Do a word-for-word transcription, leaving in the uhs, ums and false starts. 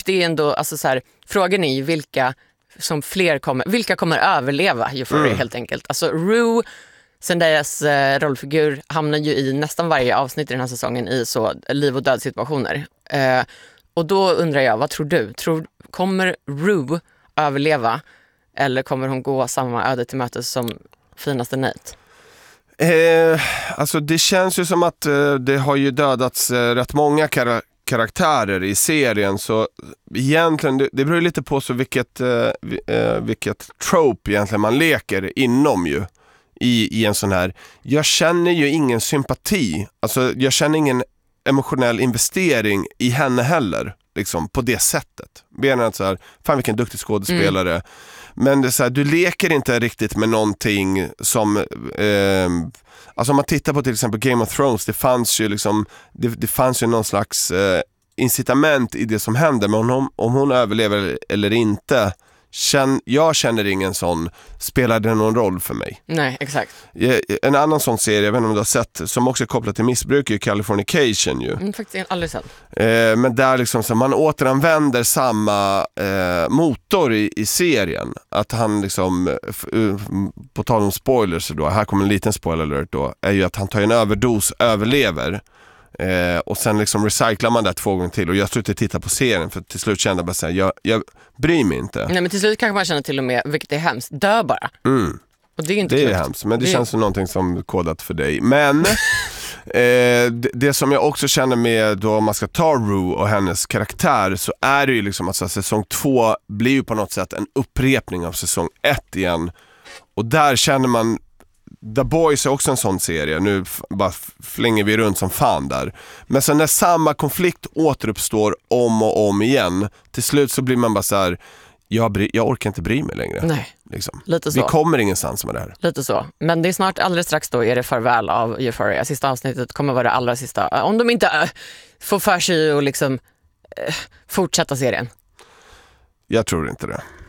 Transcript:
det är ändå, alltså så här, frågan är ju vilka som fler kommer, vilka kommer överleva Euphoria mm. helt enkelt. Alltså Rue, Zendayas eh, rollfigur, hamnar ju i nästan varje avsnitt i den här säsongen i så liv- och dödsituationer. Eh, och då undrar jag, vad tror du? Tror, kommer Rue överleva eller kommer hon gå samma öde till mötes som finaste Nate? Eh, alltså det känns ju som att eh, det har ju dödats eh, rätt många kar- karaktärer i serien, så egentligen, det, det beror lite på så vilket, eh, vilket trope egentligen man leker inom ju i, i en sån här. Jag känner ju ingen sympati, alltså jag känner ingen emotionell investering i henne heller, liksom på det sättet. Menar att så här, fan vilken duktig skådespelare. Mm. Men det är så här, du leker inte riktigt med någonting som eh, alltså om man tittar på till exempel Game of Thrones, det fanns ju liksom det, det fanns ju någon slags eh, incitament i det som händer, men om, om hon överlever eller inte, känn, jag känner ingen sån, spelar det någon roll för mig. Nej, exakt. En annan sån serie, jag vet inte om du har sett, som också är kopplat till missbruk, är Californication ju. Mm, faktiskt aldrig sett. Eh, men där liksom så man återanvänder samma eh, motor i, i serien. Att han liksom, f- på tal om spoilers då, här kommer en liten spoiler alert då, är ju att han tar en överdos, överlever. Eh, och sen liksom recyclar man det två gånger till. Och jag slutade titta på serien för till slut kände jag bara så här, jag, jag bryr mig inte. Nej, men till slut kanske man känner till och med, vilket är hemskt, dö bara. Mm. Och det är inte det klokt. är hemskt, men det, det känns är... som någonting som kodat för dig. Men eh, det, det som jag också känner med då, om man ska ta Rue och hennes karaktär, så är det ju liksom att så här, säsong två blir ju på något sätt en upprepning av säsong ett igen. Och där känner man, The Boys är också en sån serie. Nu f- bara flänger vi runt som fan där. Men sen när samma konflikt återuppstår om och om igen, till slut så blir man bara så här, jag, bry- jag orkar inte bry mig längre. Nej, liksom. lite så. Vi kommer ingenstans med det här. Lite så. Men det är snart, alldeles strax då är det farväl av Euphoria. Sista avsnittet kommer vara det allra sista. Om de inte äh, får för sig och liksom äh, fortsätta serien. Jag tror inte det.